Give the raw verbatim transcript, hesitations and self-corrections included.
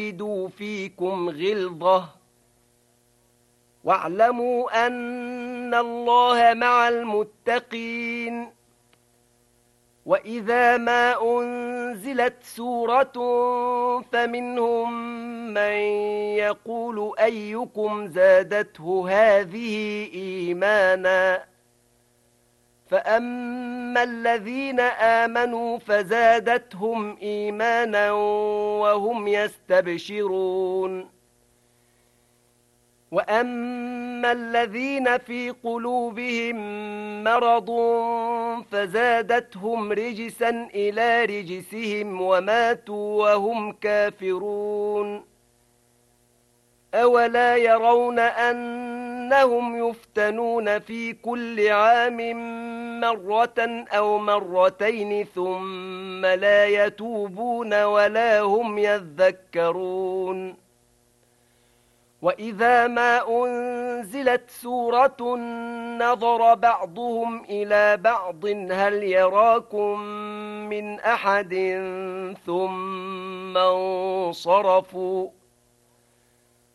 يجدوا فيكم غلظة واعلموا أن الله مع المتقين وإذا ما أنزلت سورة فمنهم من يقول أيكم زادته هذه إيمانا فأما الذين آمنوا فزادتهم إيمانا وهم يستبشرون وأما الذين في قلوبهم مرض فزادتهم رجسا إلى رجسهم وماتوا وهم كافرون أولا يرون أنهم يفتنون في كل عام مرة أو مرتين ثم لا يتوبون ولا هم يذكرون وإذا ما أنزلت سورة نظر بعضهم إلى بعض هل يراكم من أحد ثم انصرفوا